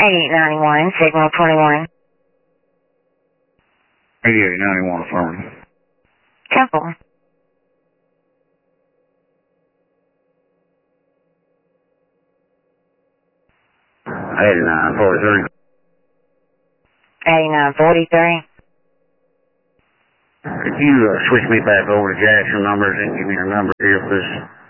8891, signal 21. 8891, affirmative. Temple. 8943. 8943. Could you switch me back over to Jackson numbers and give me your number here, please?